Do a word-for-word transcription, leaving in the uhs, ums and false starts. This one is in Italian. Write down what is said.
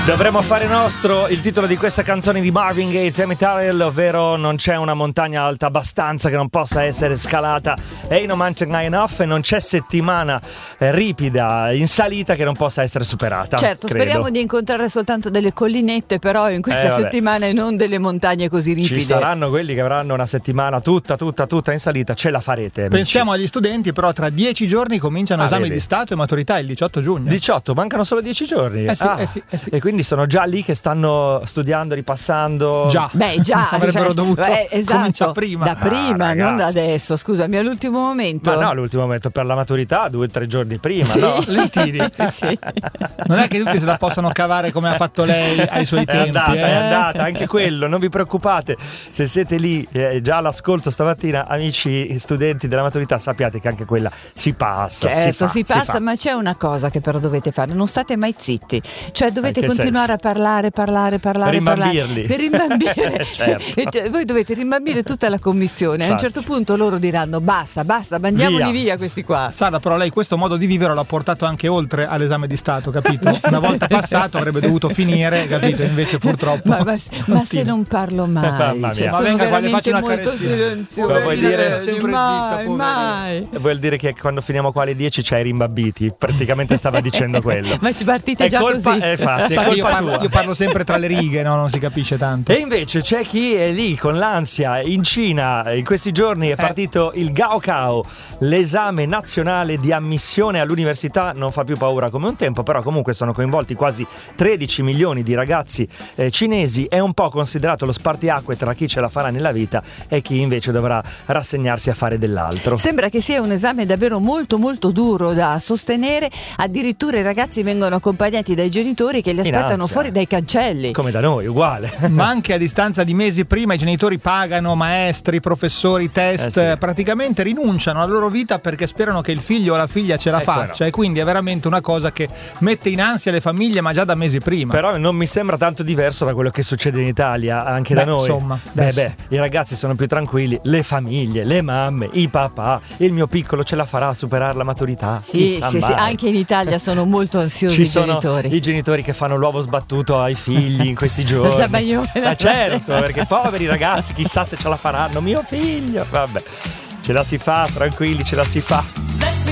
Dovremmo fare nostro il titolo di questa canzone di Marvin Gaye, Tammy Terrell, ovvero non c'è una montagna alta abbastanza che non possa essere scalata, Ain't no mountain high enough, e non c'è settimana eh, ripida in salita che non possa essere superata. Certo, credo. Speriamo di incontrare soltanto delle collinette però in questa eh, settimana e non delle montagne così ripide. Ci saranno quelli che avranno una settimana tutta, tutta, tutta in salita, ce la farete. Amici. Pensiamo agli studenti, però tra dieci giorni cominciano ah, esami vedi. di Stato e maturità il diciotto giugno. diciotto, mancano solo dieci giorni. Eh sì, ah, eh sì, eh sì. E quindi sono già lì che stanno studiando, ripassando. Già. Beh, già. Avrebbero cioè, dovuto eh, esatto, cominciare prima. Da prima, ah, non da adesso. Scusami, all'ultimo momento. Ma no, all'ultimo momento per la maturità, due o tre giorni prima, sì. no? Lentini. Sì. Non è che tutti se la possono cavare come ha fatto lei ai suoi È tempi. andata, eh. è andata, anche quello, non vi preoccupate. Se siete lì eh, già all'ascolto stamattina, amici studenti della maturità, sappiate che anche quella si passa. Certo, si, si, fa, passa, si fa. ma c'è una cosa che però dovete fare, non state mai zitti, cioè dovete In che continuare senso? a parlare, parlare, parlare, Rimbambirli. parlare, per rimbambire. Certo. E cioè, voi dovete rimbambire tutta la commissione. A un Infatti. certo punto loro diranno basta, basta, mandiamoli via, Via. questi qua. Sara, però lei questo modo di vivere l'ha portato anche oltre all'esame di Stato, capito? Una volta passato avrebbe dovuto finire, capito? Invece purtroppo Ma, ma, ma se non parlo mai, Mamma mia. cioè, Ma sono venga qua, le veramente faccio una molto carezzina. silenziosa. Ma vuol dire- sempre mai, zitta, poverina. mai. Vuol dire che quando finiamo qua alle dieci c'hai rimbambiti, praticamente stava dicendo quello. Ma ci partite È già colpa, così. eh, infatti, è Sa che io colpa parlo, tua. io parlo sempre tra le righe, no? Non si capisce tanto. E invece c'è chi è lì con l'ansia. In Cina in questi giorni è partito il Gaokao, l'esame nazionale di ammissione all'università. Non fa più paura come un tempo, però comunque sono coinvolti quasi tredici milioni di ragazzi eh, cinesi. È un po' considerato lo spartiacque tra chi ce la farà nella vita e chi invece dovrà rassegnarsi a fare dell'altro. Sembra che sia un esame davvero molto molto duro da sostenere, addirittura i ragazzi vengono accompagnati dai genitori che li In aspettano ansia. fuori dai cancelli. Come da noi, uguale. Ma anche a distanza di mesi prima i genitori pagano maestri, professori, test, Eh sì. praticamente rinunciano alla loro vita perché sperano che il figlio o la figlia ce la Ecco, faccia no. e quindi è veramente una cosa che mette in ansia le famiglie, ma già da mesi prima. Però non mi sembra tanto diverso da quello che succede in Italia, anche Beh, da noi. insomma, beh, adesso. beh, i ragazzi sono più tranquilli, le famiglie, le mamme, i papà, il mio piccolo ce la farà a superare la maturità. Sì, Chissà sì, sì, mai. anche in Italia sono molto ansiosi Ci i sono genitori. i genitori che fanno l'uovo sbattuto ai figli in questi giorni. Zabaglione. Ma certo, perché poveri ragazzi, chissà se ce la faranno. Mio figlio, vabbè, ce la si fa, tranquilli, ce la si fa.